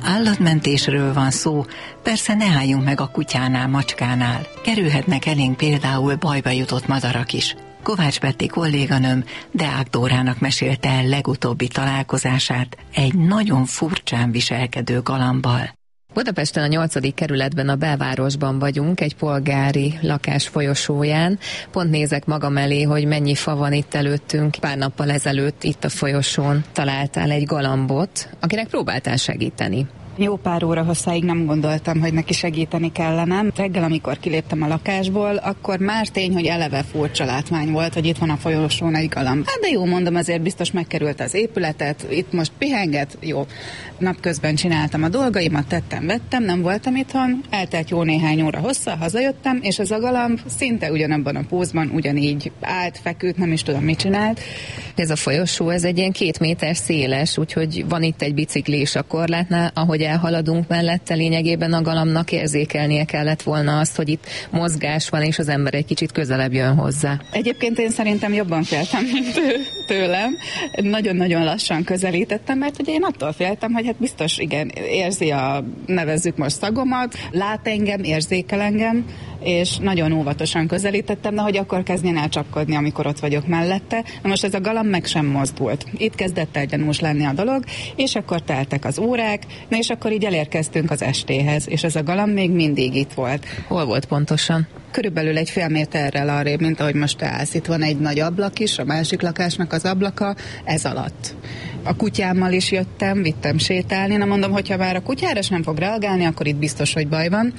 állatmentésről van szó, persze ne álljunk meg a kutyánál, macskánál. Kerülhetnek elénk például bajba jutott madarak is. Kovács Betti kolléganőm Deák Dórának mesélte el legutóbbi találkozását egy nagyon furcsán viselkedő galambbal. Budapesten a 8. kerületben, a belvárosban vagyunk, egy polgári lakás folyosóján. Pont nézek magam elé, hogy mennyi fa van itt előttünk. Pár nappal ezelőtt itt a folyosón találtál egy galambot, akinek próbáltál segíteni. Jó pár óra hosszáig nem gondoltam, hogy neki segíteni kellene. Reggel, amikor kiléptem a lakásból, akkor már tény, hogy eleve furcsa látvány volt, hogy itt van a folyosón egy galamb. Hát de jó, mondom, azért biztos megkerült az épületet, itt most pihenget, jó. Napközben csináltam a dolgaimat, vettem, nem voltam itthon, eltelt jó néhány óra hossza, hazajöttem, és ez a galamb szinte ugyanabban a pózban, ugyanígy állt, feküdt, nem is tudom, mit csinált. Ez a folyosó, ez egy ilyen 2 méter széles, úgyhogy van itt egy bicikli is a korlátnál, ahogy elhaladunk mellette, lényegében a galambnak érzékelnie kellett volna azt, hogy itt mozgás van, és az ember egy kicsit közelebb jön hozzá. Egyébként én szerintem jobban féltem, mint tőlem. Nagyon-nagyon lassan közelítettem, mert ugye én attól féltem, hogy hát biztos igen, érzi a, nevezzük most szagomat, lát engem, érzékel engem, és nagyon óvatosan közelítettem, de hogy akkor kezdjen el csapkodni, amikor ott vagyok mellette. Na most ez a galamb meg sem mozdult. Itt kezdett el gyanús lenni a dolog, és akkor teltek az órák, na és akkor így elérkeztünk az estéhez, és ez a galamb még mindig itt volt. Hol volt pontosan? Körülbelül egy fél méterrel arrébb, mint ahogy most te állsz. Itt van egy nagy ablak is, a másik lakásnak az ablaka, ez alatt. A kutyámmal is jöttem, vittem sétálni, na mondom, hogyha már a kutyára nem fog reagálni, akkor itt biztos, hogy baj van.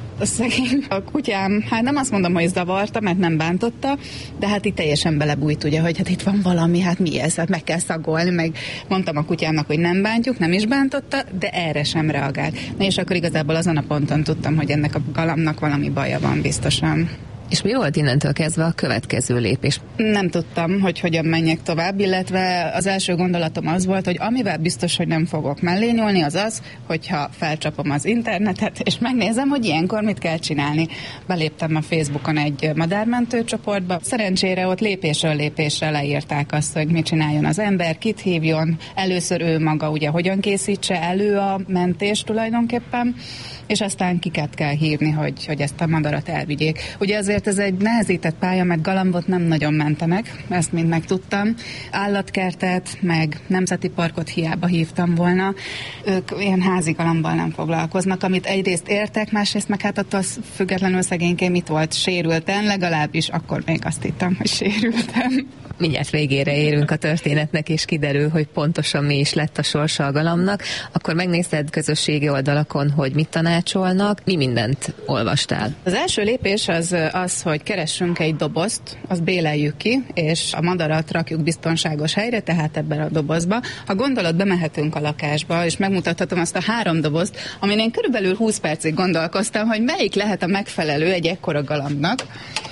A kutyám, hát nem azt mondom, hogy zavarta, mert nem bántotta, de hát itt teljesen belebújt, ugye, hogy hát itt van valami, hát mi ez, hát meg kell szagolni, meg mondtam a kutyámnak, hogy nem bántjuk, nem is bántotta, de erre sem reagált. Na és akkor igazából azon a ponton tudtam, hogy ennek a galambnak valami baja van biztosan. És mi volt innentől kezdve a következő lépés? Nem tudtam, hogy hogyan menjek tovább, illetve az első gondolatom az volt, hogy amivel biztos, hogy nem fogok mellé nyúlni, az az, hogyha felcsapom az internetet, és megnézem, hogy ilyenkor mit kell csinálni. Beléptem a Facebookon egy madármentő csoportba. Szerencsére ott lépésről lépésre leírták azt, hogy mit csináljon az ember, kit hívjon, először ő maga ugye hogyan készítse elő a mentést tulajdonképpen, és aztán kiket kell hívni, hogy ezt a madarat elvigyék. Ugye azért ez egy nehezített pálya, mert galambot nem nagyon mentenek, ezt mind megtudtam. Állatkertet, meg nemzeti parkot hiába hívtam volna. Ők ilyen házi galambbal nem foglalkoznak, amit egyrészt értek, másrészt meg hát attól függetlenül szegényként mit volt, sérülten, legalábbis akkor még azt hittem, hogy sérültem. Mindjárt végére érünk a történetnek, és kiderül, hogy pontosan mi is lett a sorsa a galambnak. Akkor megnézted közösségi oldalakon, hogy mit tanácsolnak, mi mindent olvastál? Az első lépés az, hogy keressünk egy dobozt, azt béleljük ki, és a madarat rakjuk biztonságos helyre, tehát ebben a dobozba. Ha gondolod, bemehetünk a lakásba, és megmutathatom azt a 3 dobozt, amin én körülbelül 20 percig gondolkoztam, hogy melyik lehet a megfelelő egy ekkora galambnak.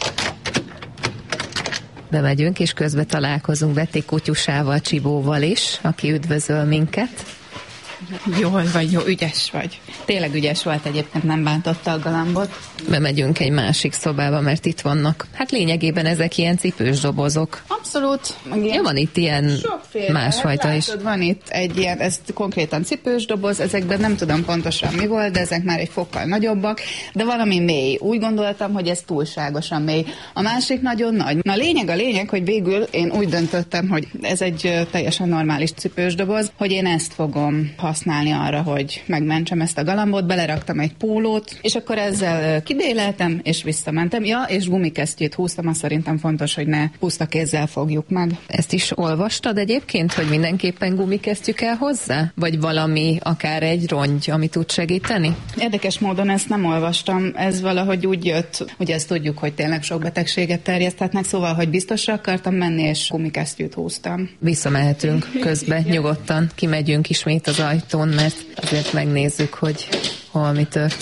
Bemegyünk, és közben találkozunk Betty kutyusával, Csibóval is, aki üdvözöl minket. Jól vagy, jó, ügyes vagy. Tényleg ügyes volt, egyébként nem bántotta a galambot. Bemegyünk egy másik szobába, mert itt vannak, hát lényegében ezek ilyen cipős dobozok. Abszolút. Ja, van itt ilyen másfajta is. Van itt egy ilyen, ez konkrétan cipős doboz, ezekben nem tudom pontosan mi volt, de ezek már egy fokkal nagyobbak, de valami mély. Úgy gondoltam, hogy ez túlságosan mély. A másik nagyon nagy. Na a lényeg, hogy végül én úgy döntöttem, hogy ez egy teljesen normális cipős doboz, hogy én ezt fogom használni arra, hogy megmentsem ezt a galambot, beleraktam egy pólót, és akkor ezzel kibéleltem, és visszamentem. Ja, és gumikesztyűt húztam, azt szerintem fontos, hogy ne puszta kézzel fogjuk meg. Ezt is olvastad egyébként, hogy mindenképpen gumikesztyű kell hozzá? Vagy valami, akár egy rongy, ami tud segíteni? Érdekes módon ezt nem olvastam, ez valahogy úgy jött, hogy ezt tudjuk, hogy tényleg sok betegséget terjeszthetnek, szóval, hogy biztosra akartam menni, és gumikesztyűt húztam. Visszamehetünk közben, nyugodtan kimegyünk ismét az ajtón, mert azért megnézzük, hogy hol mi történt.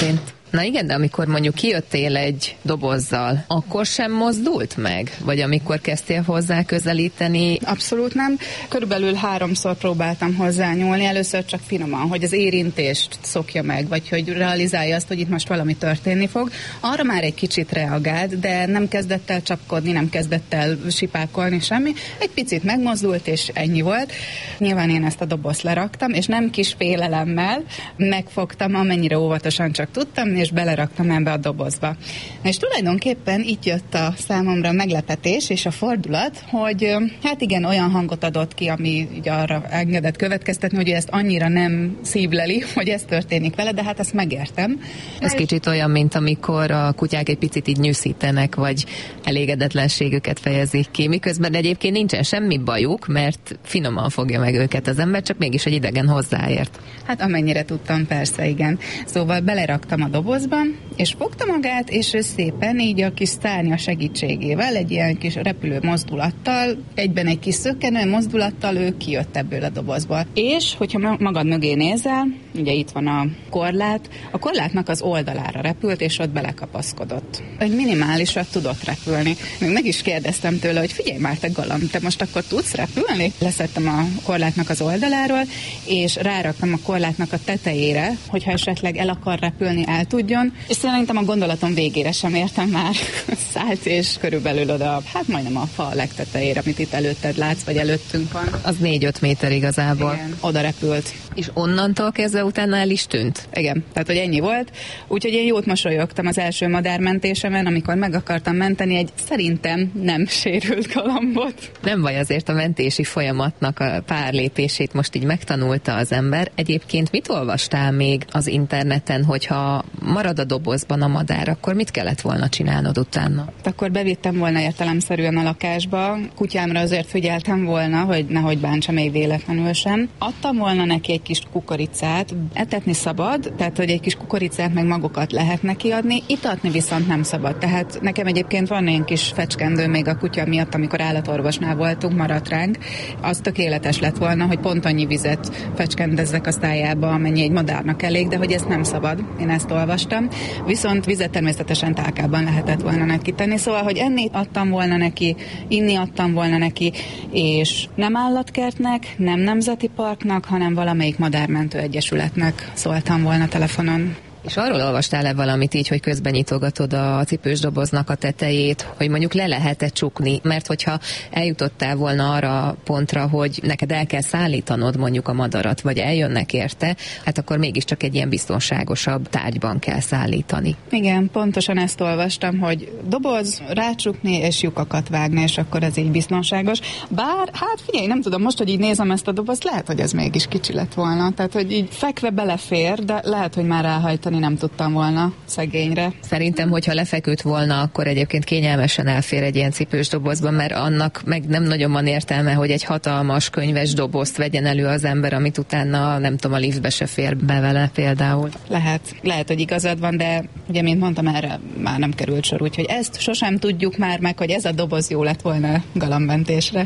Na igen, de amikor mondjuk kijöttél egy dobozzal, akkor sem mozdult meg? Vagy amikor kezdtél hozzá közelíteni? Abszolút nem. Körülbelül 3-szor próbáltam hozzányúlni, először csak finoman, hogy az érintést szokja meg, vagy hogy realizálja azt, hogy itt most valami történni fog. Arra már egy kicsit reagált, de nem kezdett el csapkodni, nem kezdett el sipákolni, semmi. Egy picit megmozdult, és ennyi volt. Nyilván én ezt a dobozt leraktam, és nem kis félelemmel megfogtam, amennyire óvatosan csak tudtam, és beleraktam ebbe a dobozba. És tulajdonképpen itt jött a számomra meglepetés és a fordulat, hogy hát igen, olyan hangot adott ki, ami így arra engedett következtetni, hogy ezt annyira nem szívleli, hogy ez történik vele, de hát ezt megértem. Ez kicsit olyan, mint amikor a kutyák egy picit így nyűszítenek, vagy elégedetlenségüket fejezik ki, miközben egyébként nincsen semmi bajuk, mert finoman fogja meg őket az ember, csak mégis egy idegen hozzáért. Hát amennyire tudtam, persze, igen. Szóval beleraktam a dobozban, és fogta magát, és ő szépen így a kis szárnya segítségével, egy ilyen kis repülő mozdulattal, egyben egy kis szökkenő mozdulattal ő kijött ebből a dobozból. És, hogyha magad mögé nézel, ugye itt van a korlát, a korlátnak az oldalára repült, és ott belekapaszkodott. Egy minimálisat tudott repülni. Még meg is kérdeztem tőle, hogy figyelj már, te galamb, te most akkor tudsz repülni? Leszettem a korlátnak az oldaláról, és ráraktam a korlátnak a tetejére, hogyha esetleg el akar repülni, el tudjon. És szerintem a gondolatom végére sem értem már. Szállt, és körülbelül oda, hát majdnem a fa legtetejére, amit itt előtted látsz, vagy előttünk van. Az 4-5 méter igazából. Igen, oda repült. És onnantól kezdve utána el is tűnt? Igen, tehát hogy ennyi volt. Úgyhogy én jót mosolyogtam az első madármentésemen, amikor meg akartam menteni egy szerintem nem sérült galambot. Nem baj, azért a mentési folyamatnak a pár lépését most így megtanulta az ember. Egyébként mit olvastál még az interneten, hogyha marad a dobozban a madár, akkor mit kellett volna csinálnod utána? Akkor bevittem volna értelemszerűen a lakásba. Kutyámra azért figyeltem volna, hogy nehogy bántsa még véletlenül sem. Adtam volna neki egy kis kukoricát. Etetni szabad, tehát hogy egy kis kukoricát meg magokat lehet neki adni. Itatni viszont nem szabad. Tehát nekem egyébként van egy kis fecskendő még a kutya miatt, amikor állatorvosnál voltunk, maradt ránk. Az tökéletes lett volna, hogy pont annyi vizet fecskendezzek a szájába, amennyi egy madárnak elég, de hogy ez nem szabad. Én ezt olvastam. Viszont vizet természetesen tálkában lehetett volna neki tenni. Szóval, hogy enni adtam volna neki, inni adtam volna neki, és nem állatkertnek, nem nemzeti parknak, hanem valamelyik madármentő egyesületnek szóltam volna telefonon. És arról olvastál-e valamit így, hogy közben nyitogatod a cipős doboznak a tetejét, hogy mondjuk le lehet-e csukni? Mert hogyha eljutottál volna arra a pontra, hogy neked el kell szállítanod mondjuk a madarat, vagy eljönnek érte, hát akkor mégiscsak egy ilyen biztonságosabb tárgyban kell szállítani. Igen, pontosan ezt olvastam, hogy doboz, rácsukni és lyukakat vágni, és akkor ez így biztonságos. Bár, hát figyelj, nem tudom, most, hogy így nézem ezt a dobozt, lehet, hogy ez mégis kicsi lett volna. Tehát, hogy így fekve belefér, de lehet, hogy már elhajtani nem tudtam volna szegényre. Szerintem, hogyha lefeküdt volna, akkor egyébként kényelmesen elfér egy ilyen cipős dobozban, mert annak meg nem nagyon van értelme, hogy egy hatalmas könyves dobozt vegyen elő az ember, amit utána, nem tudom, a liftbe se fér be vele például. Lehet, hogy igazad van, de ugye, mint mondtam, erre már nem került sor, úgyhogy ezt sosem tudjuk már meg, hogy ez a doboz jó lett volna galambmentésre.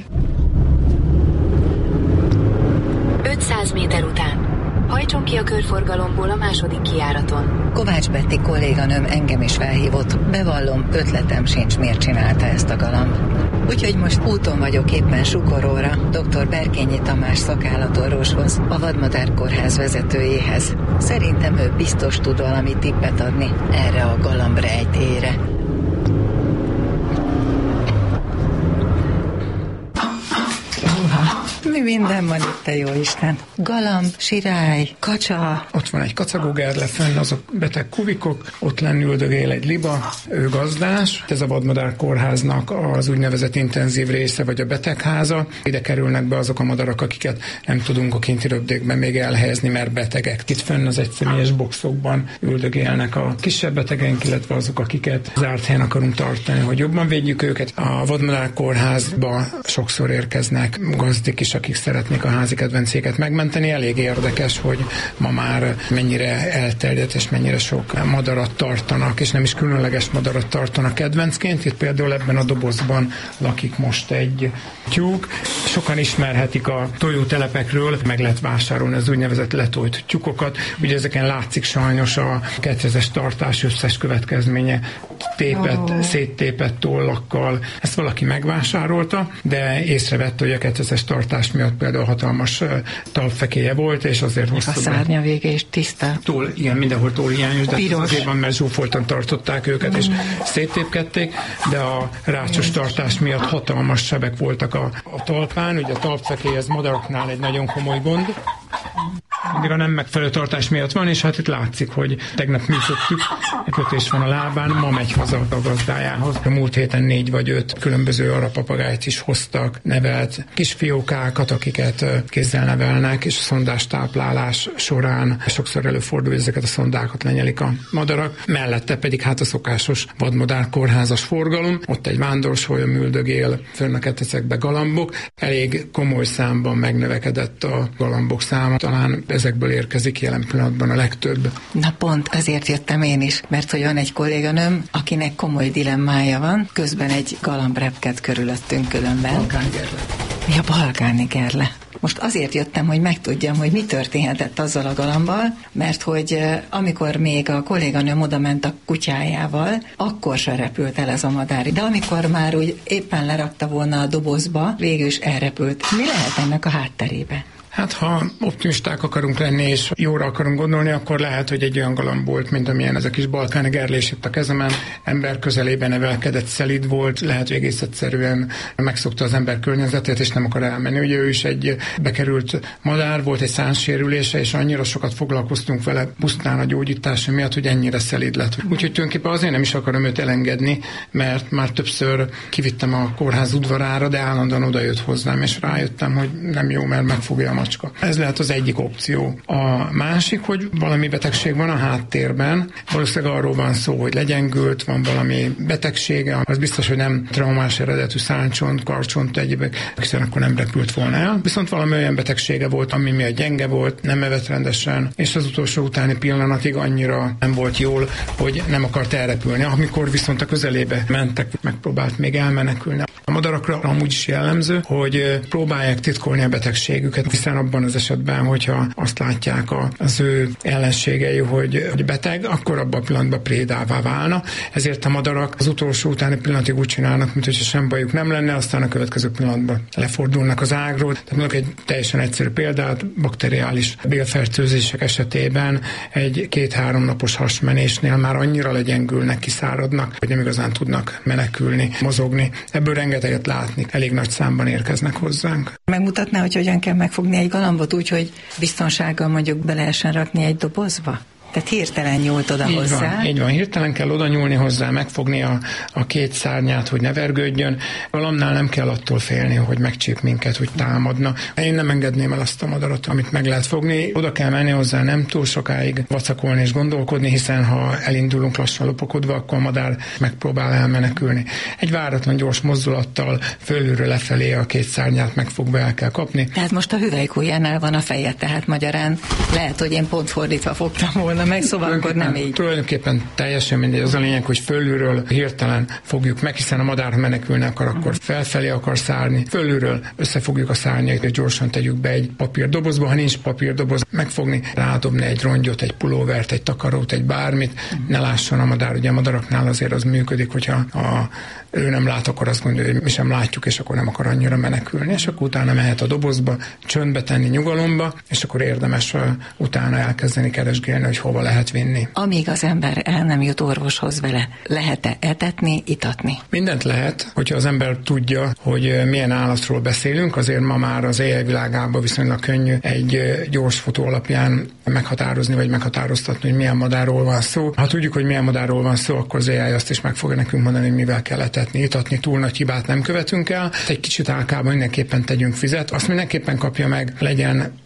500 méter után hajtson ki a körforgalomból a második kijáraton. Kovács Betti kolléganőm engem is felhívott, bevallom, ötletem sincs, miért csinálta ezt a galamb. Úgyhogy most úton vagyok éppen Sukoróra, dr. Berkényi Tamás szakállatorvoshoz, a Vadmadár Kórház vezetőjéhez. Szerintem ő biztos tud valami tippet adni erre a galamb rejtélyre. Mi minden van itt, te jó Isten? Galamb, sirály, kacsa. Ott van egy kacagógerle, fenn azok beteg kuvikok, ott lenn üldögél egy liba, ő gazdás. Ez a Vadmadár Kórháznak az úgynevezett intenzív része, vagy a betegháza. Ide kerülnek be azok a madarak, akiket nem tudunk a kinti röpdékben még elhelyezni, mert betegek. Itt fenn az egyszemélyes boxokban üldögélnek a kisebb betegeink, illetve azok, akiket zárt helyen akarunk tartani, hogy jobban védjük őket. A Vadmadár Kórházba sokszor érkeznek gazdik is, akik szeretnék a házi kedvencéket megmenteni. Elég érdekes, hogy ma már mennyire elterjedt és mennyire sok madarat tartanak, és nem is különleges madarat tartanak kedvencként. Itt például ebben a dobozban lakik most egy tyúk. Sokan ismerhetik a tojótelepekről, meg lehet vásárolni az úgynevezett letolt tyúkokat. Ugye ezeken látszik sajnos a ketrezes tartás összes következménye, széttépett tollakkal. Ezt valaki megvásárolta, de észrevette, hogy a ketrezes tartás miatt például hatalmas talpfekéje volt, és azért hozta a szárnya vége is tiszta. Igen, mindenhol tollhiányos, de piros. Azért van, mert zsúfoltan tartották őket, és széttépkedték, de a rácsos tartás miatt hatalmas sebek voltak a talpán. Ugye a talpfekély ez madaraknál egy nagyon komoly gond. Mindig a nem megfelelő tartás miatt van, és hát itt látszik, hogy tegnap működtük, egy kötés van a lábán, ma megy haza a gazdájához. A múlt héten 4 vagy 5 különböző arapapagájt is hoztak, nevelt kisfiókákat, akiket kézzel nevelnek, és a szondás táplálás során sokszor előfordul, hogy ezeket a szondákat lenyelik a madarak. Mellette pedig hát a szokásos vadmadár kórházas forgalom, ott egy vándorsolya üldögél, fönn a ketrecekbe galambok, elég komoly számban megnövekedett a galambok száma, talán ezekből érkezik jelen pillanatban a legtöbb. Na pont ezért jöttem én is, mert hogy van egy kolléganőm, akinek komoly dilemmája van, közben egy galamb repked körülöttünk különben. Balkángerle. Ja, balkángerle. Most azért jöttem, hogy megtudjam, hogy mi történhetett azzal a galambal, mert hogy amikor még a kolléganőm odament a kutyájával, akkor se repült el ez a madár. De amikor már úgy éppen lerakta volna a dobozba, végül is elrepült. Mi lehet ennek a hátterébe? Hát ha optimisták akarunk lenni, és jóra akarunk gondolni, akkor lehet, hogy egy olyan galamb volt, mint amilyen ez a kis balkáni gerlés itt a kezemen, ember közelében nevelkedett, szelíd volt, lehet, hogy egész egyszerűen megszokta az ember környezetét, és nem akar elmenni. Ugye ő is egy bekerült madár, volt egy szánssérülése, és annyira sokat foglalkoztunk vele pusztán a gyógyítása miatt, hogy ennyire szelíd lett. Úgyhogy tulajdonképpen azért nem is akarom őt elengedni, mert már többször kivittem a kórház udvarára, de állandóan odajött hozzám, és rájöttem, hogy nem jó, mert megfogja a macska. Ez lehet az egyik opció. A másik, hogy valami betegség van a háttérben, valószínűleg arról van szó, hogy legyengült, van valami betegsége, az biztos, hogy nem traumás eredetű száncsont, karcsont, egyébek, hiszen akkor nem repült volna el. Viszont valami olyan betegsége volt, ami miatt gyenge volt, nem evett rendesen, és az utolsó utáni pillanatig annyira nem volt jól, hogy nem akart elrepülni. Amikor viszont a közelébe mentek, megpróbált még elmenekülni. A madarakra amúgy is jellemző, hogy próbálják titkolni a betegségüket, hiszen abban az esetben, hogyha azt látják az ő ellenségei, hogy beteg, akkor abban a pillanatban prédává válna. Ezért a madarak az utolsó utáni pillanatig úgy csinálnak, mintha sem bajuk nem lenne, aztán a következő pillanatban lefordulnak az ágról. Tehát mondok egy teljesen egyszerű példát, bakteriális bélfertőzések esetében egy 2-3 napos hasmenésnél már annyira legyengülnek, kiszáradnak, hogy nem igazán tudnak menekülni, mozogni. Ebből rengeteget látni, elég nagy számban érkeznek hozzánk. Megmutatná, hogy hogyan kell megfogni egy galambot úgy, hogy biztonsággal mondjuk be lehessen rakni egy dobozba? Tehát hirtelen nyúlt oda hozzá. Így van, hirtelen kell oda nyúlni hozzá, megfogni a két szárnyát, hogy ne vergődjön. Galambnál nem kell attól félni, hogy megcsíp minket, hogy támadna. Én nem engedném el azt a madarat, amit meg lehet fogni. Oda kell menni hozzá, nem túl sokáig vacakolni és gondolkodni, hiszen ha elindulunk lassan lopakodva, akkor a madár megpróbál elmenekülni. Egy váratlan gyors mozdulattal fölülről lefelé a két szárnyát megfogva el kell kapni. Tehát most a hüvelykujjánál van a feje, tehát magyarán lehet, hogy én pont fordítva fogtam volna meg, szóval akkor nem így. Tulajdonképpen teljesen mindegy. Az a lényeg, hogy fölülről hirtelen fogjuk meg, hiszen a madár, ha menekülni akar, akkor felfelé akar szárni. Fölülről összefogjuk a szárnyait, és gyorsan tegyük be egy papírdobozba. Ha nincs papírdoboz, megfogni, rádobni egy rongyot, egy pulóvert, egy takarót, egy bármit, ne lásson a madár. Ugye a madaraknál azért az működik, hogyha ő nem lát, akkor azt gondolja, hogy mi sem látjuk, és akkor nem akar annyira menekülni, és akkor utána mehet a dobozba, csöndbe tenni, nyugalomba, és akkor érdemes utána elkezdeni keresgélni, hogy hova lehet vinni. Amíg az ember el nem jut orvoshoz vele, lehet-e etetni, itatni? Mindent lehet, hogyha az ember tudja, hogy milyen állatról beszélünk, azért ma már az AI világában viszonylag könnyű egy gyors fotó alapján meghatározni, vagy meghatároztatni, hogy milyen madárról van szó. Ha tudjuk, hogy milyen madárról van szó, akkor az AI azt is meg fogja nekünk mondani, hogy mivel kell etetni, itatni, túl nagy hibát nem követünk el. Egy kicsit álkában mindenképpen tegyünk fizet, azt mindenképpen kapja meg, legyen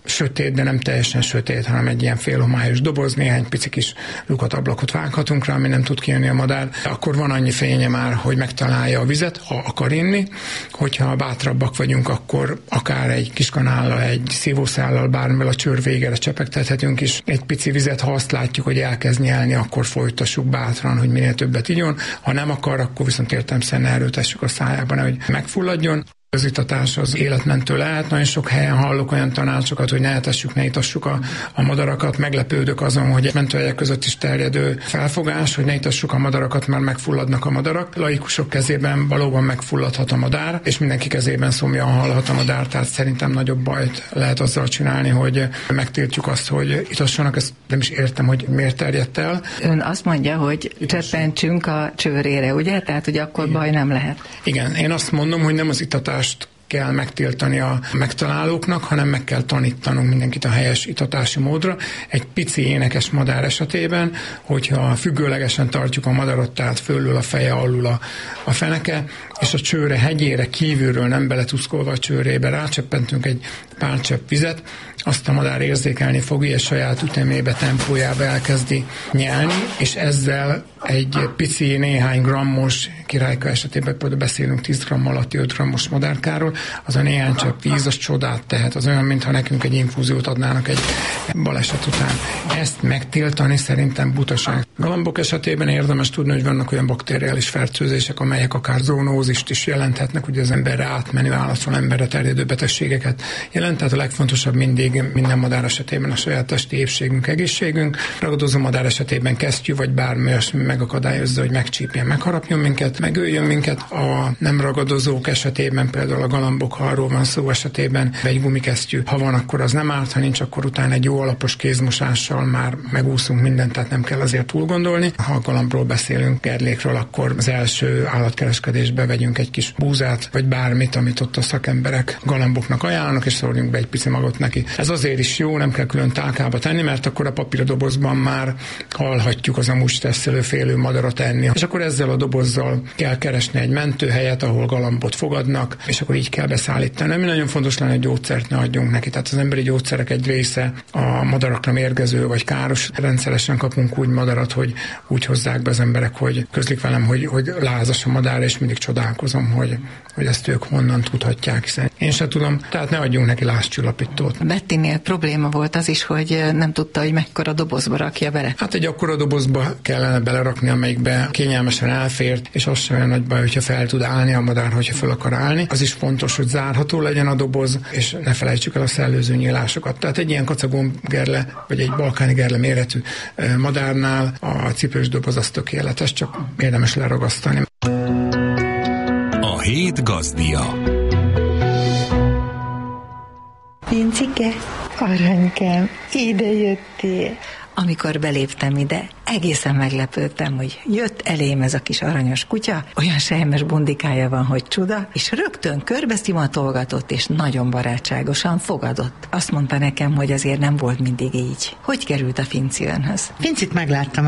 sötét, de nem teljesen sötét, hanem egy ilyen félhomályos doboz, néhány pici kis lukat, ablakot vághatunk rá, ami nem tud kijönni a madár. Akkor van annyi fénye már, hogy megtalálja a vizet, ha akar inni. Hogyha bátrabbak vagyunk, akkor akár egy kis kanállal, egy szívószállal, bármivel a csőr végére csepegtethetünk is egy pici vizet, ha azt látjuk, hogy elkezd nyelni, akkor folytassuk bátran, hogy minél többet igyon. Ha nem akar, akkor viszont értelemszerűen erőltessük a szájában, hogy megfulladjon. Az itatás az életmentő lehet. Nagyon sok helyen hallok olyan tanácsokat, hogy ne etessük, ne itassuk a madarakat. Meglepődök azon, hogy mentőhelyek között is terjedő felfogás, hogy ne itassuk a madarakat, mert megfulladnak a madarak. Laikusok kezében valóban megfulladhat a madár, és mindenki kezében szomjan halhat a madár, tehát szerintem nagyobb bajt lehet azzal csinálni, hogy megtiltjuk azt, hogy itassanak. Ezt nem is értem, hogy miért terjedt el. Ön azt mondja, hogy cseppentsünk a csőrére, ugye? Tehát, hogy akkor igen, baj nem lehet. Igen, én azt mondom, hogy nem az itatást kell megtiltani a megtalálóknak, hanem meg kell tanítanunk mindenkit a helyes itatási módra. Egy pici énekes madár esetében, hogyha függőlegesen tartjuk a madarat, tehát fölül a feje, alul a feneke, és a csőre hegyére kívülről nem beletuszkolva a csőrébe rácseppentünk egy pár csepp vizet, azt a madár érzékelni fogja, és saját ütemébe, tempójába elkezdi nyelni, és ezzel egy pici, néhány grammos, királyka esetében például beszélünk 10 gramm alatti 5 grammos madárkáról, az a néhány csepp víz, az csodát tehet. Az olyan, mintha nekünk egy infúziót adnának egy baleset után. Ezt megtiltani szerintem butaság. Galambok esetében érdemes tudni, hogy vannak olyan bakteriális fertőzések, amelyek akár zoonózist is jelenthetnek, ugye az emberre átmenő állatról emberre terjedő betegségeket jelent. Tehát a legfontosabb mindig minden madár esetében a saját testi épségünk, egészségünk. Ragadozó madár esetében kesztyű vagy bármi olyasmi megakadályozza, hogy megcsípjen, megharapjon minket, megöljön minket. A nem ragadozók esetében, például a galambok, ha arról van szó esetében, egy gumikesztyű, ha van, akkor az nem árt, ha nincs, akkor utána egy jó alapos kézmosással már megúszunk mindent, tehát nem kell azért túl gondolni. Ha a galambról beszélünk, gerlékről, akkor az első állatkereskedésbe vegyünk egy kis búzát, vagy bármit, amit ott a szakemberek galamboknak ajánlanak, és szórjunk be egy pici magot neki. Ez azért is jó, nem kell külön tálkába tenni, mert akkor a papírdobozban már hallhatjuk az amúgy stresszelő félő madarat enni. És akkor ezzel a dobozzal kell keresni egy mentőhelyet, ahol galambot fogadnak, és akkor így kell beszállítani. Ami nagyon fontos lenne, hogy gyógyszert ne adjunk neki. Tehát az emberi gyógyszerek egy része a madarakra mérgező vagy káros. Rendszeresen kapunk úgy madarat, hogy úgy hozzák be az emberek, hogy közlik velem, hogy lázas a madár, és mindig csodálkozom, hogy ezt ők honnan tudhatják, hiszen én sem tudom, tehát ne adjunk neki lázcsillapítót. Bettinél probléma volt az is, hogy nem tudta, hogy mekkora dobozba rakja bele. Hát egy akkora dobozba kellene belerakni, amelyikbe kényelmesen elfért, és az sem olyan nagy baj, hogyha fel tud állni a madár, hogyha fel akar állni. Az is fontos, hogy zárható legyen a doboz, és ne felejtsük el a szellőző nyílásokat. Tehát egy ilyen kacagomgerle, vagy egy balkáni gerle méretű madárnál a cipős doboz az tökéletes, csak érdemes leragasztani. A hét gazdia. Pincike, aranykám, ide jöttél. Amikor beléptem ide, egészen meglepődtem, hogy jött elém ez a kis aranyos kutya, olyan sejmes bundikája van, hogy csuda, és rögtön körbeszimatolgatott, és nagyon barátságosan fogadott. Azt mondta nekem, hogy azért nem volt mindig így. Hogy került a Finci önhöz? Fincit megláttam